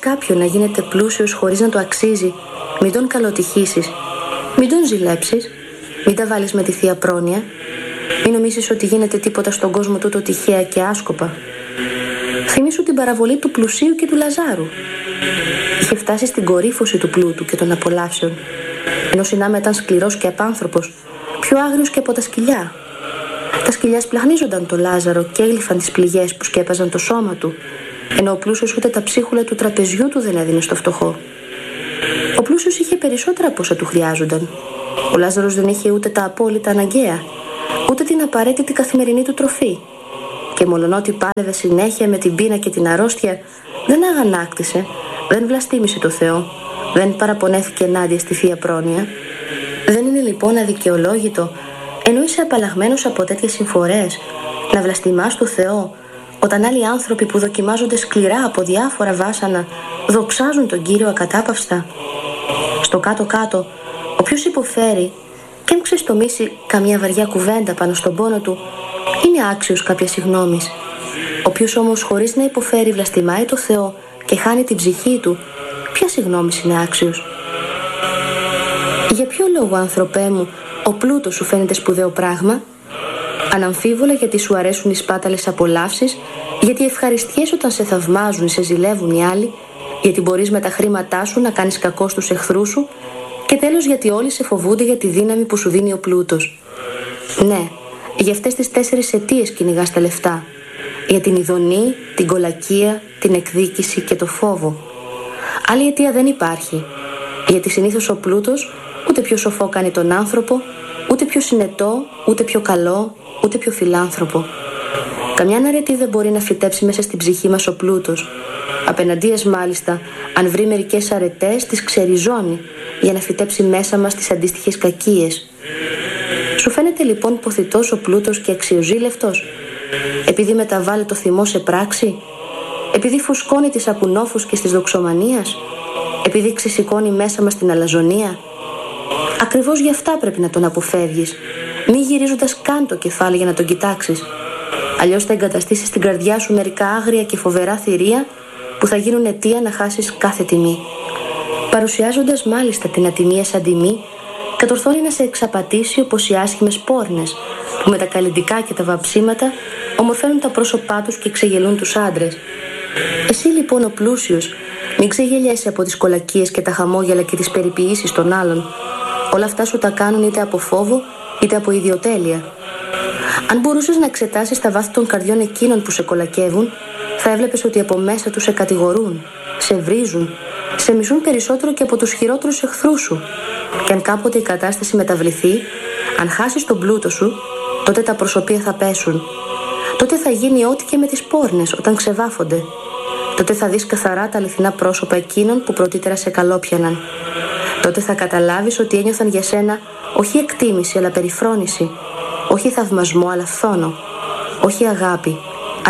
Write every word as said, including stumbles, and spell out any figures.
κάποιον να γίνεται πλούσιος χωρίς να το αξίζει, μην τον καλοτυχήσεις, μην τον ζηλέψεις, μην τα βάλεις με τη θεία πρόνοια, μην νομίζεις ότι γίνεται τίποτα στον κόσμο τούτο τυχαία και άσκοπα. Θυμήσου την παραβολή του πλουσίου και του Λαζάρου. Είχε φτάσει στην κορύφωση του πλούτου και των απολαύσεων, ενώ συνάμα ήταν σκληρός και απάνθρωπος, πιο άγριος και από τα σκυλιά. Τα σκυλιά σπλαχνίζονταν το Λάζαρο και έγλυφαν τις πληγές που σκέπαζαν το σώμα του, ενώ ο πλούσιος ούτε τα ψίχουλα του τραπεζιού του δεν έδινε στο φτωχό. Ο πλούσιος είχε περισσότερα από όσα του χρειάζονταν. Ο Λάζαρος δεν είχε ούτε τα απόλυτα αναγκαία, ούτε την απαραίτητη καθημερινή του τροφή. Και μολονότι πάλευε συνέχεια με την πείνα και την αρρώστια, δεν αγανάκτησε, δεν βλαστήμησε το Θεό, δεν παραπονέθηκε ενάντια στη θεία πρόνοια. Δεν είναι λοιπόν αδικαιολόγητο, ενώ είσαι απαλλαγμένος από τέτοιες συμφορές, να βλαστημάς το Θεό, όταν άλλοι άνθρωποι που δοκιμάζονται σκληρά από διάφορα βάσανα δοξάζουν τον Κύριο ακατάπαυστα? Στο κάτω-κάτω, όποιος υποφέρει και αν ξεστομίσει καμιά βαριά κουβέντα πάνω στον πόνο του, είναι άξιος κάποια συγγνώμης. Όποιος όμως χωρίς να υποφέρει βλαστημάει το Θεό και χάνει την ψυχή του, ποια συγγνώμης είναι άξιος? Για ποιο λόγο, άνθρωπέ μου, ο πλούτος σου φαίνεται σπουδαίο πράγμα? Αναμφίβολα γιατί σου αρέσουν οι σπάταλες απολαύσεις, γιατί ευχαριστιέσαι όταν σε θαυμάζουν ή σε ζηλεύουν οι άλλοι, γιατί μπορείς με τα χρήματά σου να κάνεις κακό στους εχθρούς σου, και τέλος γιατί όλοι σε φοβούνται για τη δύναμη που σου δίνει ο πλούτος. Ναι, για αυτές τις τέσσερις αιτίες κυνηγάς τα λεφτά. Για την ειδονή, την κολακία, την εκδίκηση και το φόβο. Άλλη αιτία δεν υπάρχει. Γιατί συνήθως ο πλούτος ούτε πιο σοφό κάνει τον άνθρωπο, ούτε πιο συνετό, ούτε πιο καλό, ούτε πιο φιλάνθρωπο. Καμιά αρετή δεν μπορεί να φυτέψει μέσα στην ψυχή μας ο πλούτος. Απέναντίας μάλιστα, αν βρει μερικές αρετές, τις ξεριζώνει για να φυτέψει μέσα μας τις αντίστοιχες κακίες. Σου φαίνεται λοιπόν ποθητός ο πλούτος και αξιοζήλευτος, επειδή μεταβάλλει το θυμό σε πράξη, επειδή φουσκώνει τις απουνόφους και της δοξομανίας, επειδή ξεσηκώνει μέσα μας την αλαζονία? Ακριβώς γι' αυτά πρέπει να τον αποφεύγεις, μη γυρίζοντας καν το κεφάλι για να τον κοιτάξεις. Αλλιώς θα εγκαταστήσεις στην καρδιά σου μερικά άγρια και φοβερά θηρία που θα γίνουν αιτία να χάσεις κάθε τιμή. Παρουσιάζοντας μάλιστα την ατιμία σαν τιμή, κατορθώνει να σε εξαπατήσει όπως οι άσχημες πόρνες που με τα καλλιντικά και τα βαψίματα ομορφαίνουν τα πρόσωπά τους και ξεγελούν τους άντρες. Εσύ λοιπόν ο πλούσιος, μην ξεγελιέσαι από τις κολακίες και τα χαμόγελα και τις περιποιήσεις των άλλων. Όλα αυτά σου τα κάνουν είτε από φόβο είτε από ιδιοτέλεια. Αν μπορούσες να εξετάσεις τα βάθη των καρδιών εκείνων που σε κολακεύουν, θα έβλεπες ότι από μέσα τους σε κατηγορούν, σε βρίζουν, σε μισούν περισσότερο και από τους χειρότερους εχθρούς σου. Και αν κάποτε η κατάσταση μεταβληθεί, αν χάσεις τον πλούτο σου, τότε τα προσωπία θα πέσουν. Τότε θα γίνει ό,τι και με τις πόρνες όταν ξεβάφονται. Τότε θα δεις καθαρά τα αληθινά πρόσωπα εκείνων που πρωτήτερα σε καλόπιαναν. Τότε θα καταλάβεις ότι ένιωθαν για σένα όχι εκτίμηση αλλά περιφρόνηση, όχι θαυμασμό αλλά φθόνο, όχι αγάπη